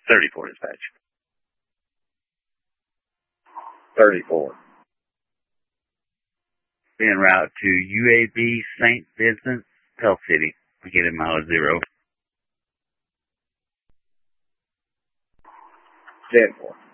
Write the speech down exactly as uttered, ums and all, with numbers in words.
thirty-four, dispatch. thirty-four. En route to U A B Saint Vincent, Pell City. Beginning mileage zero. ten four.